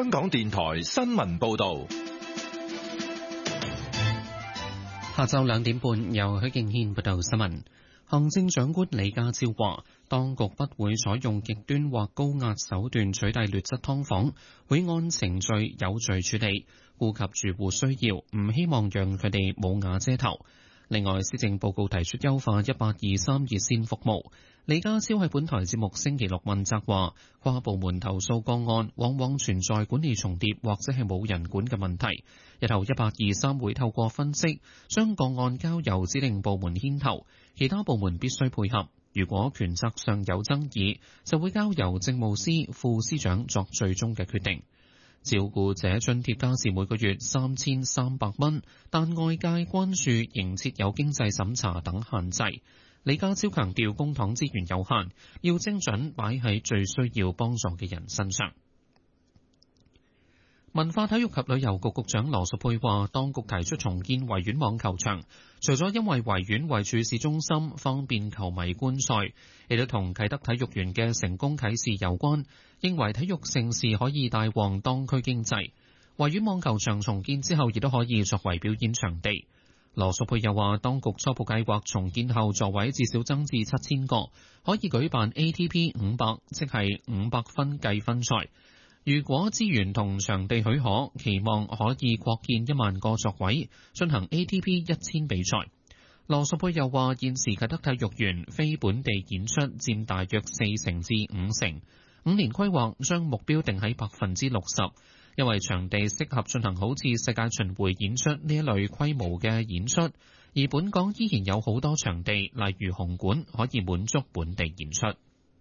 香港電台新聞報道。 下晝2點半，由許敬軒報道新聞。行政長官李家超話，當局不會採用極端或高壓手段取締劣質劏房，會按程序有序處理，顧及住戶需要，唔希望讓佢哋冇瓦遮頭。另外，施政報告提出優化1823熱線服務。李家超喺本台節目星期六問責話，跨部門投訴個案往往存在管理重疊或者係冇人管嘅問題。日後1823會透過分析，將個案交由指定部門牽頭，其他部門必須配合。如果權責上有爭議，就會交由政務司副司長作最終嘅決定。照顧者津貼加至每個月3300蚊，但外界關注仍設有經濟審查等限制。李家超強調，公帑資源有限，要精準擺喺最需要幫助嘅人身上。文化體育及旅遊局局長羅淑佩話，當局提出重建維園網球場，除咗因為維園為處事中心，方便球迷觀賽，亦都同啟德體育園嘅成功啟示有關，認為體育盛事可以帶旺當區經濟。維園網球場重建之後，亦都可以作為表演場地。羅淑佩又話，當局初步計劃重建後座位至少增至7000個，可以舉辦 ATP 500，即係500分計分賽。如果資源同場地許可，期望可以擴建1萬個座位，進行 ATP 1000比賽。羅淑佩又話，現時啟德體育園非本地演出佔大約4成至5成，5年規劃將目標定喺60%，因為場地適合進行好似世界巡迴演出呢一類規模嘅演出，而本港依然有好多場地，例如紅館，可以滿足本地演出。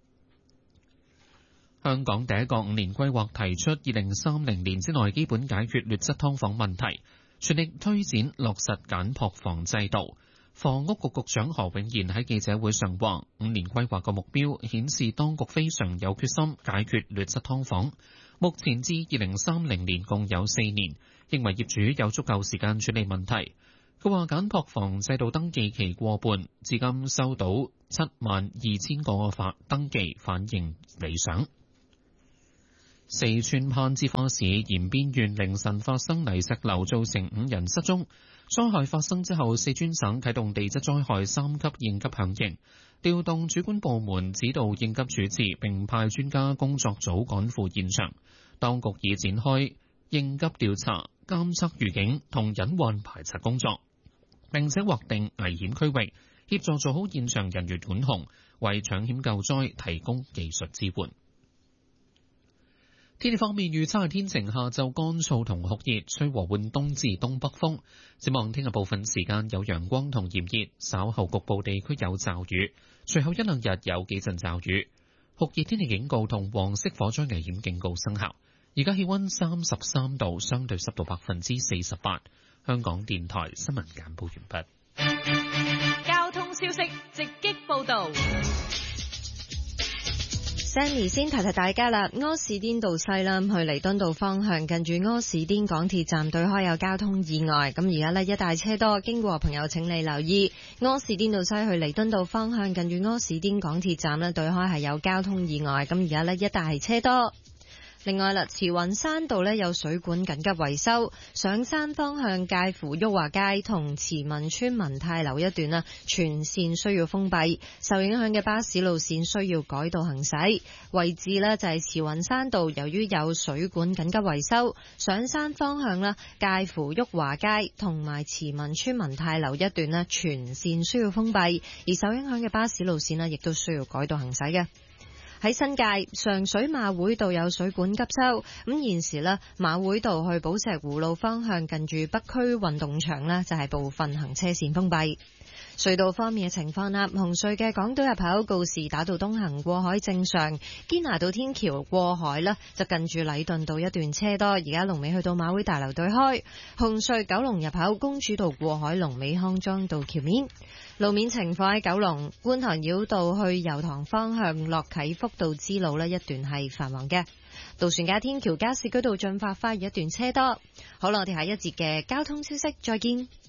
香港第一個5年規劃提出2030年之內基本解決劣質劏房問題，全力推展落實簡樸房制度。房屋局局長何永賢喺記者會上話，5年規劃嘅目標顯示當局非常有決心解決劣質劏房。目前至2030年共有4年，認為業主有足夠時間處理問題。佢話簡樸房制度登記期過半，至今收到72000個登記，反應理想。四川攀枝花市延邊縣凌晨發生泥石流，造成5人失蹤。災害發生之後，四川省啟動地質災害3級應急響應，調動主管部門指導應急處置，並派專家工作組趕赴現場。當局已展開應急調查、監測預警同隱患排查工作，並且劃定危險區域，協助做好現場人員管控，為搶險救災提供技術支援。天氣方面，預測係天晴，下晝乾燥同酷熱，吹和緩東至東北風。展望聽日部分時間有陽光同炎熱，稍後局部地區有驟雨，隨後1、2日有幾陣驟雨。酷熱天氣警告同黃色火災危險警告生效。而家氣溫33度，相對濕度48%。香港電台新聞簡報完畢。交通消息直擊報道。 Sandy 先提大家啦，柯士甸道西啦，去彌敦道方向近住柯士甸港鐵站對開有交通意外，咁而家呢，一大車多，經過朋友請你留意。柯士甸道西去彌敦道方向近住柯士甸港鐵站呢，對開係有交通意外，咁而家呢，一大係車多。另外啦，慈雲山道有水管緊急維修，上山方向介乎旭華街同慈民村文泰樓一段全線需要封閉，受影響嘅巴士路線需要改道行駛。位置就係慈雲山道，由於有水管緊急維修，上山方向介乎旭華街同埋慈民村文泰樓一段全線需要封閉，而受影響嘅巴士路線亦都需要改道行駛嘅。喺新界上水馬會道有水管急修，咁現時馬會道去寶石湖路方向近住北區運動場就係部分行車線封閉。隧道方面嘅情況紅隧嘅港島入口告士打道東行過海正常，堅拿道天橋過海就近住禮頓道一段車多，而家龍尾去到馬會大樓對開。紅隧九龍入口公主道過海龍尾康莊道橋面。路面情況喺九龍觀塘繞道去油塘方向落啟福道支路一段係繁忙嘅。渡船街天橋加士居道進發花園一段車多。好啦，我哋下一節嘅交通消息再見。